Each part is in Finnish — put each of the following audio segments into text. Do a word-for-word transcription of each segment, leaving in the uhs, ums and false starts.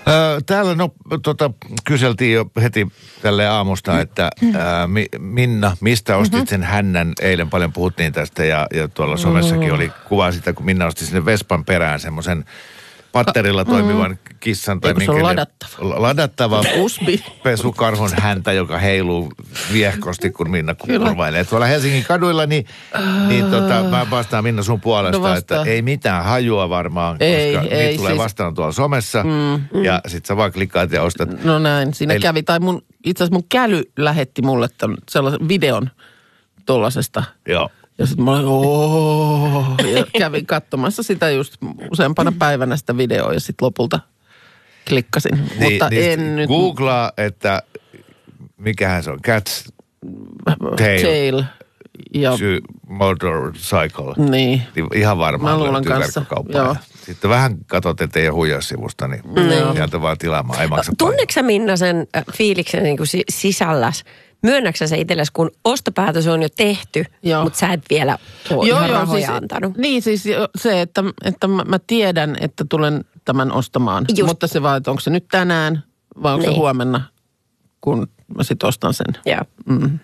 Öö, täällä no, tota, kyseltiin jo heti tälleen aamusta, että ää, Mi, Minna, mistä ostit mm-hmm. sen hännän? Eilen paljon puhuttiin tästä ja, ja tuolla somessakin oli kuva sitä, kun Minna osti sinne Vespan perään semmoisen patterilla toimivan mm. kissan. Tai Eikö se on ladattava? Ladattava pesukarhun häntä, joka heiluu viehkosti, kun Minna kurvailee. Tuolla Helsingin kaduilla, niin, uh, niin tota, mä vastaan Minna sun puolesta, no että ei mitään hajua varmaan, ei, koska ei, niitä tulee siis vastaan tuolla somessa. Mm, ja mm. sit sä vaan klikkaat ja ostat. No näin, siinä Eli... kävi. Tai mun, itse asiassa mun käly lähetti mulle tämän, sellaisen videon tollasesta. Joo. Ja sitten mä olin, ooo, ja kävin katsomassa sitä just useampana päivänä sitä videoa ja sitten lopulta klikkasin. Niin, mutta niin en nyt... Googlaa, että mikähän se on, cat's tail, tail ja motorcycle. Niin. Ihan varmaan mä löytyy verkkokauppaa. Sitten vähän katsot, ettei ole huijaussivusta, niin mm. sieltä vaan tilaamaan, ei maksa paljon. Tunneeko sä Minna sen fiiliksen niin kuin sisälläs? Myönnäksä se itsellesi, kun ostopäätös on jo tehty, joo. mutta sä et vielä ole joo, ihan joo, rahoja siis, antanut? Niin siis se, että, että mä, mä tiedän, että tulen tämän ostamaan. Just. Mutta se vaan, että onko se nyt tänään vai onko niin. se huomenna, kun mä sit ostan sen. Joo. Mm.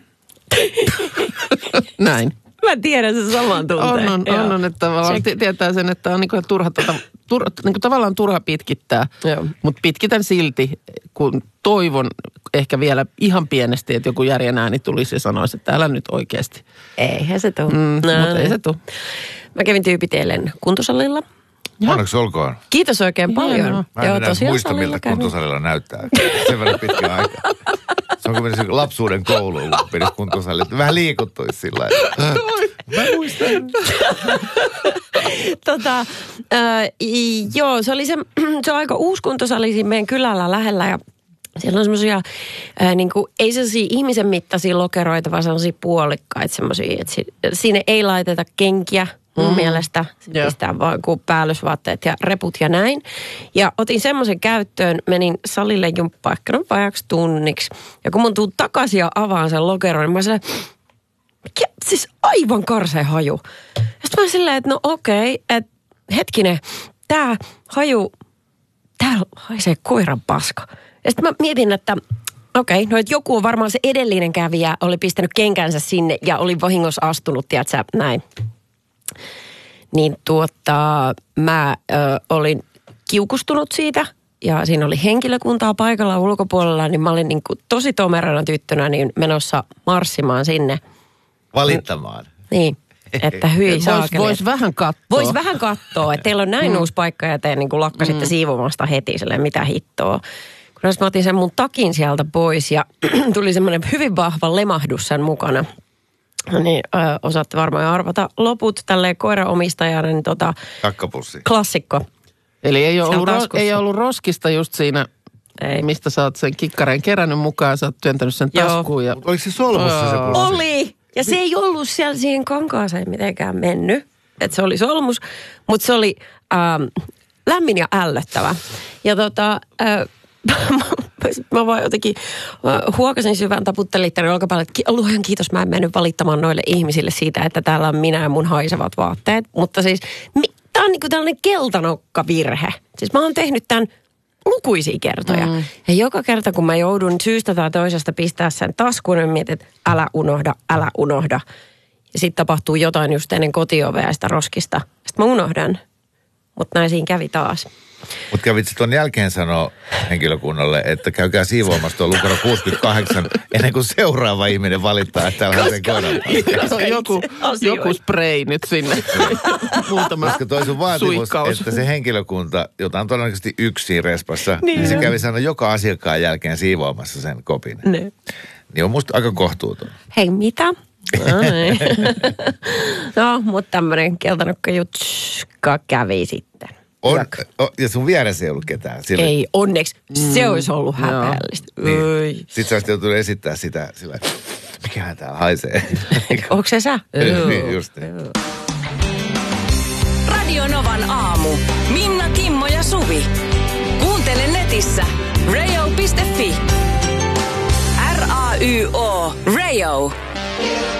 Näin. Mä tiedän sen saman tunteen. On, on, on, on että tavallaan t- tietää sen, että on niin kuin turha, tota, tur, niin kuin tavallaan turha pitkittää. Mutta pitkitän silti, kun toivon ehkä vielä ihan pienesti, että joku järjen ääni tulisi ja sanoisi, että älä nyt oikeasti. Eihän se tule. Mm, no, mutta ei se tule. Mä kävin tyypitellen kuntosalilla. Onneksi olkoon. Kiitos oikein paljon. Mä en Joo, enää muista, miltä kuntosalilla näyttää. Sen verran pitkä aika. Se on kuin lapsuuden kouluun, kun pidisi kuntosalilla. Vähän liikuttuisi sillä lailla. Mä muistan. tota, äh, joo, se oli se, se on aika uusi kuntosali siinä meidän kylällä lähellä ja siellä on semmoisia, äh, niin kuin, ei sellaisia ihmisen mittaisia lokeroita, vaan sellaisia puolikkaita semmoisia, että si, sinne ei laiteta kenkiä mun mm. mielestä. Yeah. Pistää vaan kuin päällysvaatteet ja reput ja näin. Ja otin semmoisen käyttöön, menin salille jumppaan ehkä noin vajaksi tunniksi. Ja kun mun tuun takaisin ja avaan sen lokeron, niin mä sanoin, mikä, siis aivan karsea haju. Ja sitten mä silleen, että no okei, okay, että hetkinen, tää haju, tää haisee koiran paska. Ja sitten mä mietin, että okei, okay, no että joku on varmaan se edellinen kävijä, oli pistänyt kenkänsä sinne ja oli vahingossa astunut, tiedätkö, näin. Niin tuota, mä ö, olin kiukustunut siitä ja siinä oli henkilökuntaa paikalla ulkopuolella, niin mä olin niin kuin tosi tomerana tyttönä niin menossa marssimaan sinne. Valittamaan. Niin, että hyi saakeli. Vois vähän katsoa. Vois vähän katsoa, että teillä on näin mm. uusi paikka ja te niin kuin lakkasitte mm. siivomasta heti silleen, mitä hittoa. Kun mä otin sen mun takin sieltä pois ja tuli semmoinen hyvin vahva lemahdus sen mukana. Niin ö, osaatte varmaan arvata loput tälleen koiraomistajana, niin tota... Takkapussi. Klassikko. Eli ei ollut, ro- ei ollut roskista just siinä, ei. Mistä sä oot sen kikkareen kerännyt mukaan, sä oot työntänyt sen Joo. taskuun. Ja... Oliko se solmussa se pussi? Oli! Ja se ei ollut siellä siihen kankaaseen mitenkään mennyt, että se oli solmus, mutta se oli ähm, lämmin ja ällöttävä. Ja tota... Äh, mä vaan jotenkin huokasin syvän, taputtelin itteni olkapäälle, että luojan kiitos, mä en mennyt valittamaan noille ihmisille siitä, että täällä on minä ja mun haisevat vaatteet. Mutta siis, tää on niinku tällainen keltanokkavirhe. Siis mä oon tehnyt tämän lukuisia kertoja. Mm. Ja joka kerta, kun mä joudun syystä tai toisesta pistää sen taskuun, niin mietin, että älä unohda, älä unohda. Ja sitten tapahtuu jotain just ennen kotiovea ja sitä roskista. Sitten mä unohdan. Mutta näin siinä kävi taas. Mutta kävit sä ton jälkeen sanoa henkilökunnalle, että käykää siivoamassa tuon numero kuusikymmentäkahdeksan ennen kuin seuraava ihminen valittaa, että täällä on sen koiran. joku, joku spray nyt sinne. Muutama Koska toi sun vaatimus, suikkaus. Että se henkilökunta, jota on todennäköisesti yksin respassa, niin, niin se kävi sanoa joka asiakkaan jälkeen siivoamassa sen kopin. Ne. Niin on musta aika kohtuuton. Hei, mitä? No, mutta tämmöinen keltanokka jutska kävi sitten. On, o, ja sun vieressä ei ollut ketään. Sillä... Ei, onneksi. Mm. Se olisi ollut häpeällistä. Niin. Sitten sä olisit joutunut esittää sitä sillä, mikähän täällä haisee. Onko se sä? Niin, just niin. Radio Novan aamu. Minna, Kimmo ja Suvi. Kuuntele netissä radio piste fi. R A Y O. Radio.